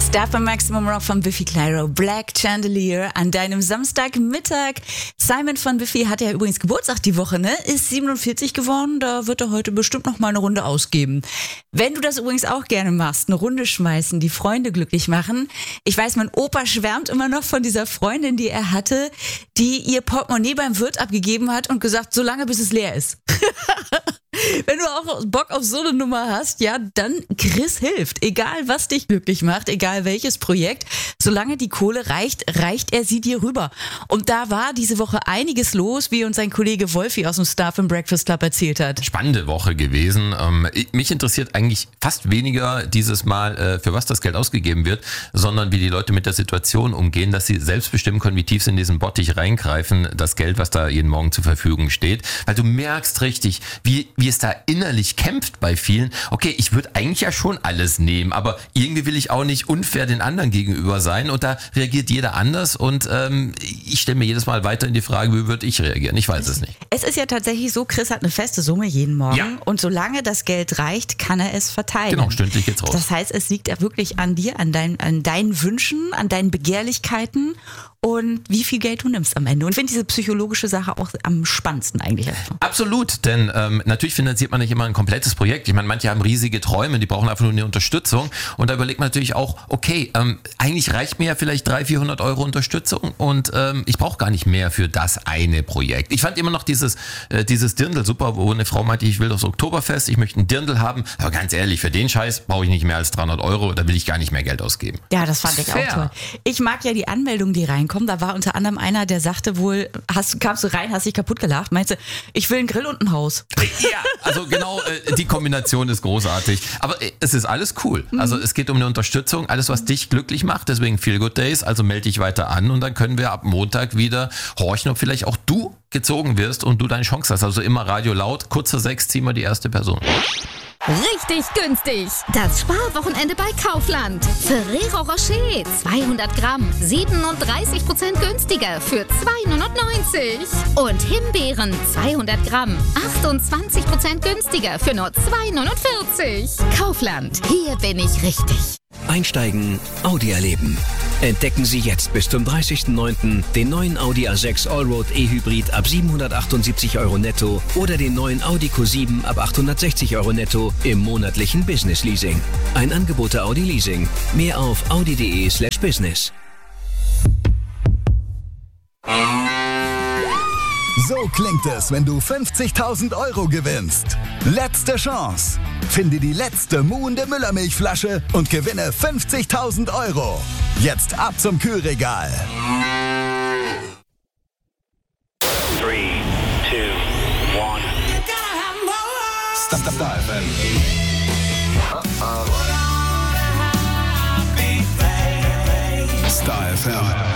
Star von Maximum Rock von Biffy Clyro, Black Chandelier an deinem Samstagmittag. Simon von Biffy hat ja übrigens Geburtstag die Woche, ne? Ist 47 geworden, da wird er heute bestimmt noch mal eine Runde ausgeben. Wenn du das übrigens auch gerne machst, eine Runde schmeißen, die Freunde glücklich machen. Ich weiß, mein Opa schwärmt immer noch von dieser Freundin, die er hatte, die ihr Portemonnaie beim Wirt abgegeben hat und gesagt, so lange bis es leer ist. Wenn du auch Bock auf so eine Nummer hast, ja, dann Chris hilft. Egal, was dich glücklich macht, egal welches Projekt, solange die Kohle reicht, reicht er sie dir rüber. Und da war diese Woche einiges los, wie uns sein Kollege Wolfi aus dem Staff im Breakfast Club erzählt hat. Spannende Woche gewesen. Mich interessiert eigentlich fast weniger dieses Mal, für was das Geld ausgegeben wird, sondern wie die Leute mit der Situation umgehen, dass sie selbst bestimmen können, wie tief sie in diesen Bottich reingreifen, das Geld, was da jeden Morgen zur Verfügung steht. Weil du merkst richtig, wie es da innerlich kämpft bei vielen. Okay, ich würde eigentlich ja schon alles nehmen, aber irgendwie will ich auch nicht unfair den anderen gegenüber sein und da reagiert jeder anders und ich stelle mir jedes Mal weiterhin die Frage, wie würde ich reagieren? Ich weiß es nicht. Es ist ja tatsächlich so, Chris hat eine feste Summe jeden Morgen, ja, und solange das Geld reicht, kann er es verteilen. Genau, stündlich geht's raus. Das heißt, es liegt ja wirklich an dir, an deinen Wünschen, an deinen Begehrlichkeiten und wie viel Geld du nimmst am Ende. Und ich finde diese psychologische Sache auch am spannendsten eigentlich. Absolut, denn natürlich finanziert man nicht immer ein komplettes Projekt. Ich meine, manche haben riesige Träume, die brauchen einfach nur eine Unterstützung. Und da überlegt man natürlich auch, okay, eigentlich reicht mir ja vielleicht 300-400 Euro Unterstützung und ich brauche gar nicht mehr für das eine Projekt. Ich fand immer noch dieses Dirndl super, wo eine Frau meinte, ich will das Oktoberfest, ich möchte ein Dirndl haben. Aber ganz ehrlich, für den Scheiß brauche ich nicht mehr als 300 Euro, da will ich gar nicht mehr Geld ausgeben. Ja, das fand ich auch toll. Ich mag ja die Anmeldungen, die reinkommen. Da war unter anderem einer, der sagte wohl, kamst du rein, hast dich kaputt gelacht, meinst du, ich will einen Grill und ein Haus. Ja, also genau, die Kombination ist großartig. Aber es ist alles cool. Also es geht um eine Unterstützung, alles was dich glücklich macht, deswegen Feel Good Days, also melde dich weiter an und dann können wir ab Montag wieder horchen, ob vielleicht auch du gezogen wirst und du deine Chance hast. Also immer Radio laut, kurz vor 6 ziehen wir die erste Person. Richtig günstig. Das Sparwochenende bei Kaufland. Ferrero Rocher 200 Gramm 37% günstiger für 2,99. Und Himbeeren 200 Gramm 28% günstiger für nur 2,49. Kaufland, hier bin ich richtig. Einsteigen, Audi erleben. Entdecken Sie jetzt bis zum 30.09. den neuen Audi A6 Allroad E-Hybrid ab 778 Euro netto oder den neuen Audi Q7 ab 860 Euro netto im monatlichen Business Leasing. Ein Angebot der Audi Leasing. Mehr auf audi.de/business. So klingt es, wenn du 50.000 Euro gewinnst. Letzte Chance. Finde die letzte muhende Müllermilchflasche und gewinne 50.000 Euro. Jetzt ab zum Kühlregal. 3, 2, 1. Star FM. Star FM.